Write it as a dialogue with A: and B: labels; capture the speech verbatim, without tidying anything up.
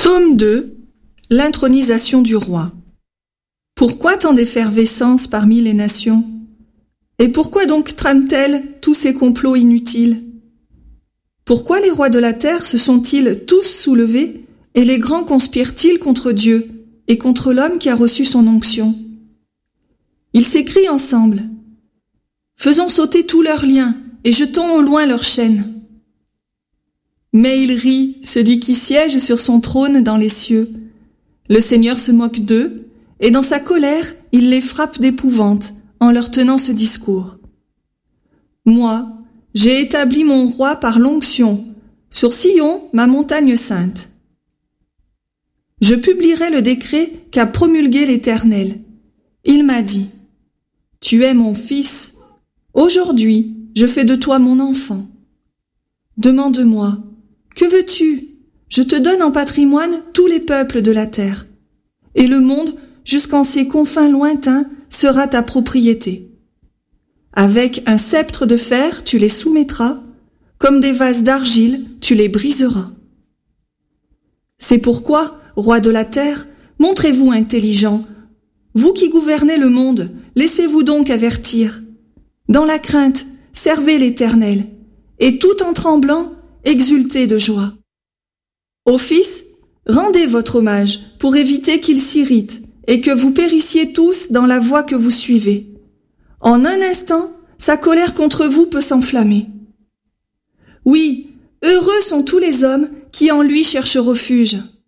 A: Tome deux. L'intronisation du roi. Pourquoi tant d'effervescence parmi les nations? Et pourquoi donc trament-elles tous ces complots inutiles? Pourquoi les rois de la terre se sont-ils tous soulevés et les grands conspirent-ils contre Dieu et contre l'homme qui a reçu son onction? Ils s'écrient ensemble: faisons sauter tous leurs liens et jetons au loin leurs chaînes. Mais il rit, celui qui siège sur son trône dans les cieux. Le Seigneur se moque d'eux, et dans sa colère, il les frappe d'épouvante en leur tenant ce discours. Moi, j'ai établi mon roi par l'onction, sur Sion, ma montagne sainte. Je publierai le décret qu'a promulgué l'Éternel. Il m'a dit: tu es mon fils. Aujourd'hui, je fais de toi mon enfant. Demande-moi: que veux-tu? Je te donne en patrimoine tous les peuples de la terre, et le monde, jusqu'en ses confins lointains, sera ta propriété. Avec un sceptre de fer, tu les soumettras, comme des vases d'argile, tu les briseras. C'est pourquoi, roi de la terre, montrez-vous intelligent. Vous qui gouvernez le monde, laissez-vous donc avertir. Dans la crainte, servez l'Éternel, et tout en tremblant, exultez de joie. Ô fils, rendez votre hommage pour éviter qu'il s'irrite et que vous périssiez tous dans la voie que vous suivez. En un instant, sa colère contre vous peut s'enflammer. Oui, heureux sont tous les hommes qui en lui cherchent refuge.